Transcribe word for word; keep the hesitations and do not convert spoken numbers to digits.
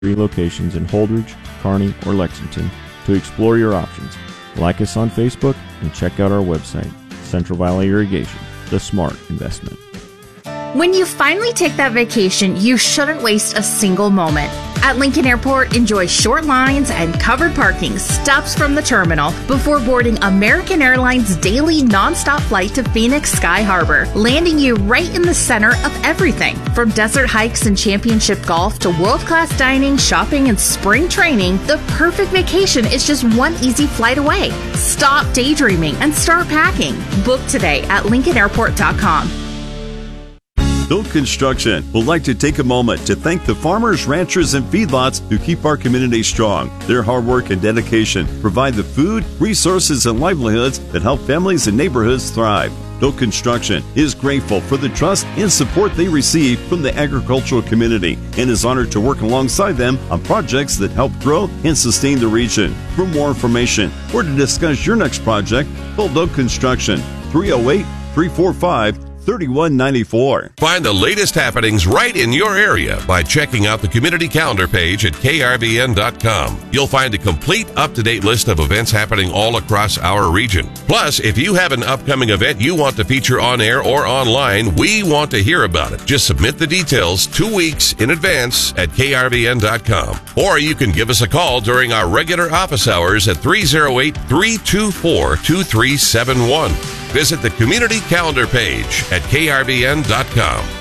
three locations in Holdridge, Kearney, or Lexington to explore your options. Like us on Facebook and check out our website, Central Valley Irrigation, the smart investment. When you finally take that vacation, you shouldn't waste a single moment. At Lincoln Airport, enjoy short lines and covered parking stops from the terminal before boarding American Airlines' daily nonstop flight to Phoenix Sky Harbor, landing you right in the center of everything. From desert hikes and championship golf to world-class dining, shopping, and spring training, the perfect vacation is just one easy flight away. Stop daydreaming and start packing. Book today at Lincoln Airport dot com. Build Construction would like to take a moment to thank the farmers, ranchers, and feedlots who keep our community strong. Their hard work and dedication provide the food, resources, and livelihoods that help families and neighborhoods thrive. Build Construction is grateful for the trust and support they receive from the agricultural community and is honored to work alongside them on projects that help grow and sustain the region. For more information or to discuss your next project, call Build Construction three oh eight, three four five, thirty-one ninety-four. Find the latest happenings right in your area by checking out the community calendar page at K R V N dot com. You'll find a complete up-to-date list of events happening all across our region. Plus, if you have an upcoming event you want to feature on air or online, we want to hear about it. Just submit the details two weeks in advance at K R V N dot com. Or you can give us a call during our regular office hours at three oh eight, three two four, two three seven one. Visit the community calendar page at K R V N dot com.